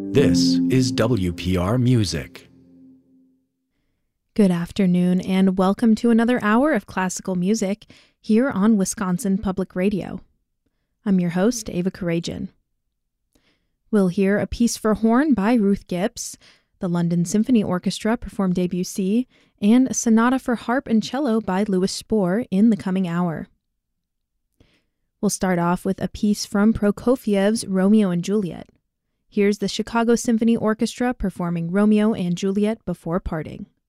This is WPR Music. Good afternoon, and welcome to another hour of classical music here on Wisconsin Public Radio. I'm your host, Ava Karajan. We'll hear a piece for horn by Ruth Gipps, the London Symphony Orchestra performed Debussy, and a sonata for harp and cello by Louis Spohr in the coming hour. We'll start off with a piece from Prokofiev's Romeo and Juliet. Here's the Chicago Symphony Orchestra performing Romeo and Juliet before parting.